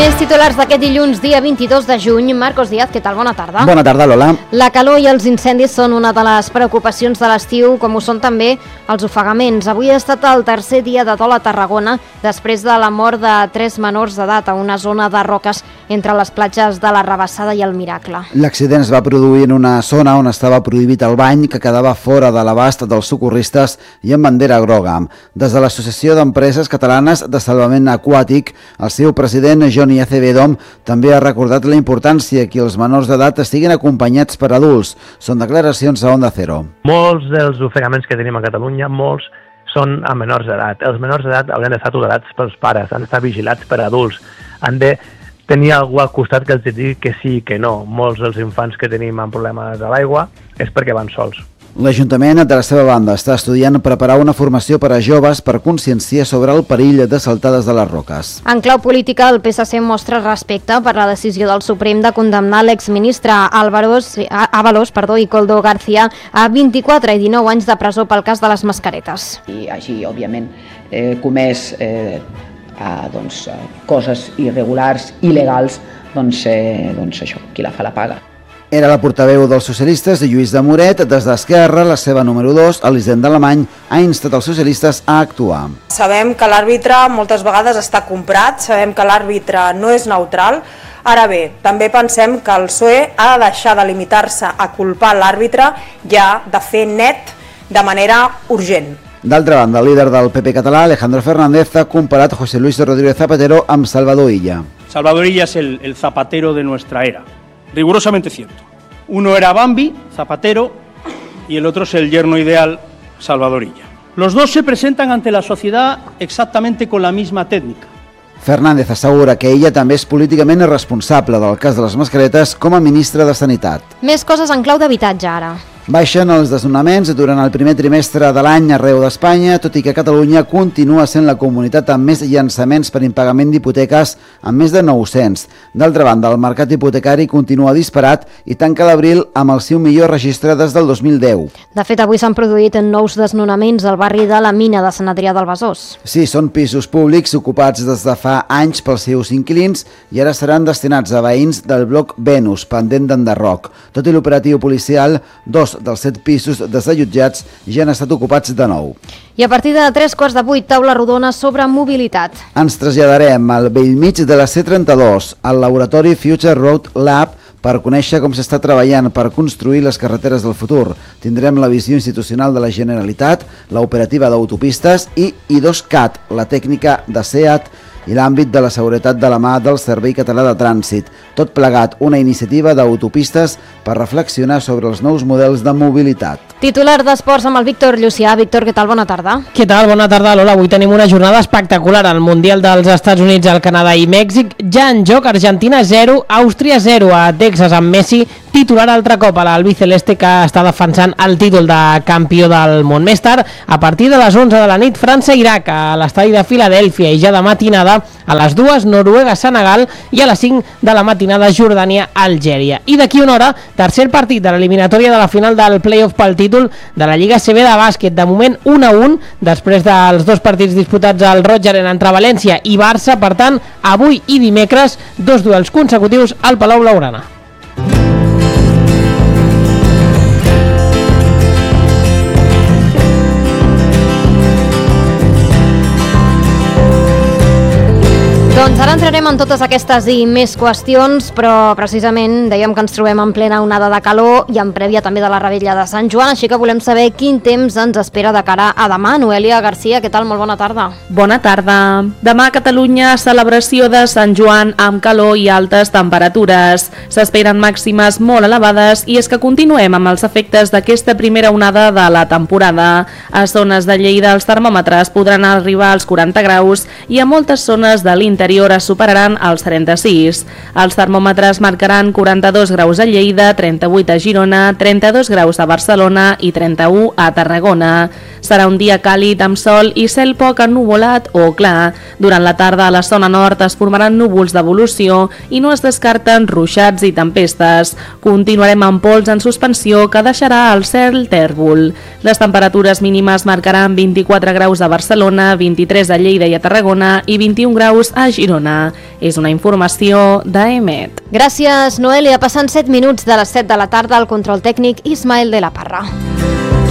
Més titulars d'aquest dilluns, dia 22 de juny. Marcos Díaz, què tal? Bona tarda. Bona tarda, Lola. La calor i els incendis són una de les preocupacions de l'estiu, com ho són també els ofegaments. Avui ha estat el tercer dia de dol a Tarragona, després de la mort de 3 menors d'edat a una zona de roques entre les platges de la Rabassada i el Miracle. L'accident es va produir en una zona on estava prohibit el bany, que quedava fora de l'abast dels socorristes i amb bandera groga. Des de l'Associació d'Empreses Catalanes de Salvament Aquàtic, el seu president, Johnny Acevedo, també ha recordat la importància que els menors d'edat estiguin acompanyats per adults. Són declaracions a Onda Cero. Molts dels ofegaments que tenim a Catalunya, molts són a menors d'edat. Els menors d'edat haurien d'estar tutelats pels pares, han d'estar vigilats per adults, han de tenir algú al costat que els digui que sí i que no. Molts dels infants que tenim amb problemes a l'aigua és perquè van sols. L'Ajuntament, de la seva banda, està estudiant preparar una formació per a joves per conscienciar sobre el perill de saltades de les roques. En clau política, el PSC mostra respecte per la decisió del Suprem de condemnar l'exministre Ábalos i Koldo García a 24 i 19 anys de presó pel cas de les mascaretes. I així, òbviament, comès coses irregulars, il·legals, això, qui la fa la paga. Era la portaveu dels socialistes, Lluís de Moret. Des d'Esquerra, la seva número 2, Elisenda Alemany, ha instat els socialistes a actuar. Sabem que l'àrbitre moltes vegades està comprat, sabem que l'àrbitre no és neutral. Ara bé, també pensem que el PSOE ha de deixar de limitar-se a culpar l'àrbitre i ha de fer net de manera urgent. D'altra banda, el líder del PP català, Alejandro Fernández, ha comparat José Luis Rodríguez Zapatero amb Salvador Illa. Salvador Illa es el Zapatero de nuestra era. Rigurosamente cierto. Uno era Bambi, Zapatero, y el otro es el yerno ideal, Salvador Illa. Los dos se presentan ante la sociedad exactamente con la misma técnica. Fernández assegura que ella també és políticament responsable del cas de les mascaretes com a ministre de Sanitat. Més coses en clau d'habitatge ara. Baixen els desnonaments durant el primer trimestre de l'any arreu d'Espanya, tot i que Catalunya continua sent la comunitat amb més llançaments per impagament d'hipoteques, amb més de 900. D'altra banda, el mercat hipotecari continua disparat i tanca l'abril amb el seu millor registre des del 2010. De fet, avui s'han produït nous desnonaments al barri de la Mina de Sant Adrià del Besòs. Sí, són pisos públics ocupats des de fa anys pels seus inquilins i ara seran destinats a veïns del bloc Venus, pendent d'enderroc. Tot i l'operatiu policial, 2 dels 7 pisos desallotjats ja han estat ocupats de nou. I a partir de 7:45, taula rodona sobre mobilitat. Ens traslladarem al bell mig de la C32, al laboratori Future Road Lab, per conèixer com s'està treballant per construir les carreteres del futur. Tindrem la visió institucional de la Generalitat, l'operativa d'autopistes i I2CAT, la tècnica de SEAT, i l'àmbit de la seguretat de la mà del Servei Català de Trànsit. Tot plegat, una iniciativa d'autopistes per reflexionar sobre els nous models de mobilitat. Titular d'esports amb el Víctor Llucià. Víctor, què tal? Bona tarda. Què tal? Bona tarda, Lola. Avui tenim una jornada espectacular al Mundial dels Estats Units, el Canadà i Mèxic. Ja en joc, Argentina 0, Àustria 0 a Texas amb Messi, titular altre cop a l'albiceleste que està defensant el títol de campió del món. Més tard, a partir de les 11 de la nit, França-Iraq a l'estadi de Filadèlfia, i ja de matinada a les 2, Noruega-Senegal, i a les 5 de la matinada, Jordània-Algèria. I d'aquí una hora, tercer partit de l'eliminatòria de la final del play-off pel títol de la Lliga CB de bàsquet. De moment 1-1, després dels 2 partits disputats al Roig Arena entre València i Barça. Per tant, avui i dimecres, 2 duels consecutius al Palau Blaugrana. Doncs ara entrarem en totes aquestes i més qüestions, però precisament dèiem que ens trobem en plena onada de calor i en prèvia també de la Revetlla de Sant Joan, així que volem saber quin temps ens espera de cara a demà. Noelia Garcia, què tal? Molt bona tarda. Bona tarda. Demà a Catalunya, celebració de Sant Joan amb calor i altes temperatures. S'esperen màximes molt elevades i és que continuem amb els efectes d'aquesta primera onada de la temporada. A zones de Lleida els termòmetres podran arribar als 40 graus i a moltes zones de l'interior es superaran els 36. Els termòmetres marcaran 42 graus a Lleida, 38 a Girona, 32 graus a Barcelona i 31 a Tarragona. Serà un dia càlid amb sol i cel poc ennuvolat o clar. Durant la tarda a la zona nord es formaran núvols d'evolució i no es descarten ruixats i tempestes. Continuarem amb pols en suspensió que deixarà el cel tèrbol. Les temperatures mínimes marcaran 24 graus a Barcelona, 23 a Lleida i a Tarragona i 21 graus a Girona. Girona. És una informació d'EMET. Gràcies, Noelia. Passant 7 minuts de les 7 de la tarda, al control tècnic Ismael de la Parra.